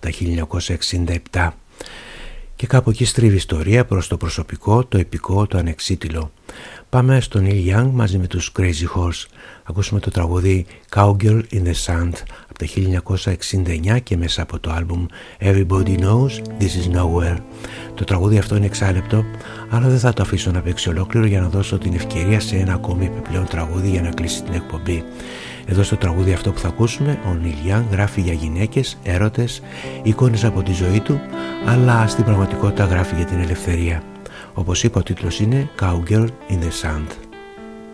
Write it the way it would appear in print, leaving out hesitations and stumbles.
τα 1967. Και κάπου εκεί στρίβει η ιστορία προς το προσωπικό, το επικό, το ανεξίτηλο. Πάμε στον Neil Young μαζί με τους Crazy Horse. Ακούσουμε το τραγούδι Cowgirl in the Sand από τα 1969 και μέσα από το άλμπουμ Everybody Knows This Is Nowhere. Το τραγούδι αυτό είναι 6 λεπτό, αλλά δεν θα το αφήσω να παίξει ολόκληρο για να δώσω την ευκαιρία σε ένα ακόμη επιπλέον τραγούδι για να κλείσει την εκπομπή. Εδώ στο τραγούδι αυτό που θα ακούσουμε, ο Neil Young γράφει για γυναίκες, έρωτες, εικόνες από τη ζωή του, αλλά στην πραγματικότητα γράφει για την ελευθερία. Όπως είπα, ο τίτλος είναι Cowgirl in the Sand.